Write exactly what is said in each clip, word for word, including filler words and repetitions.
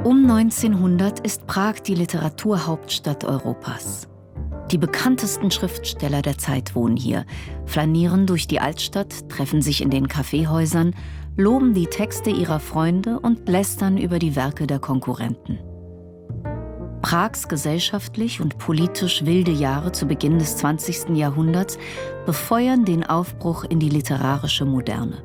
Um neunzehnhundert ist Prag die Literaturhauptstadt Europas. Die bekanntesten Schriftsteller der Zeit wohnen hier, flanieren durch die Altstadt, treffen sich in den Kaffeehäusern, loben die Texte ihrer Freunde und lästern über die Werke der Konkurrenten. Prags gesellschaftlich und politisch wilde Jahre zu Beginn des zwanzigsten Jahrhunderts befeuern den Aufbruch in die literarische Moderne.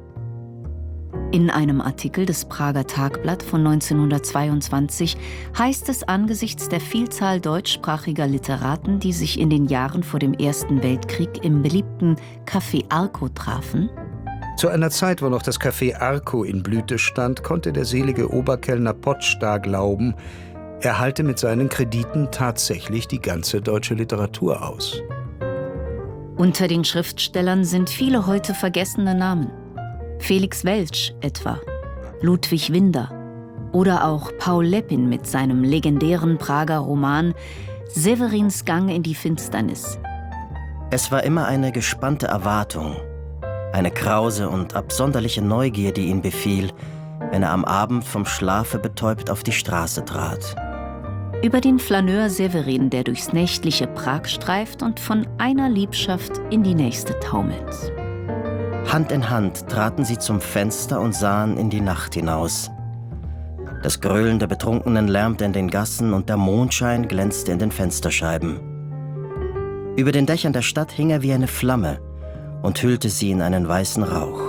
In einem Artikel des Prager Tagblatt von neunzehnhundertzweiundzwanzig heißt es angesichts der Vielzahl deutschsprachiger Literaten, die sich in den Jahren vor dem Ersten Weltkrieg im beliebten Café Arco trafen: Zu einer Zeit, wo noch das Café Arco in Blüte stand, konnte der selige Oberkellner Potschda glauben, er halte mit seinen Krediten tatsächlich die ganze deutsche Literatur aus. Unter den Schriftstellern sind viele heute vergessene Namen. Felix Welsch etwa, Ludwig Winder oder auch Paul Lepin mit seinem legendären Prager Roman Severins Gang in die Finsternis. Es war immer eine gespannte Erwartung, eine krause und absonderliche Neugier, die ihn befiel, wenn er am Abend vom Schlafe betäubt auf die Straße trat. Über den Flaneur Severin, der durchs nächtliche Prag streift und von einer Liebschaft in die nächste taumelt. Hand in Hand traten sie zum Fenster und sahen in die Nacht hinaus. Das Gröhlen der Betrunkenen lärmte in den Gassen und der Mondschein glänzte in den Fensterscheiben. Über den Dächern der Stadt hing er wie eine Flamme und hüllte sie in einen weißen Rauch.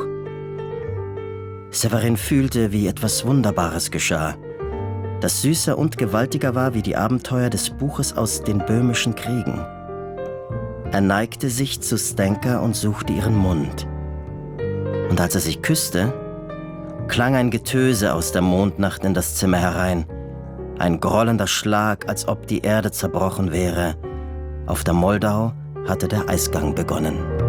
Severin fühlte, wie etwas Wunderbares geschah, das süßer und gewaltiger war wie die Abenteuer des Buches aus den böhmischen Kriegen. Er neigte sich zu Stenka und suchte ihren Mund. Und als er sich küsste, klang ein Getöse aus der Mondnacht in das Zimmer herein. Ein grollender Schlag, als ob die Erde zerbrochen wäre. Auf der Moldau hatte der Eisgang begonnen.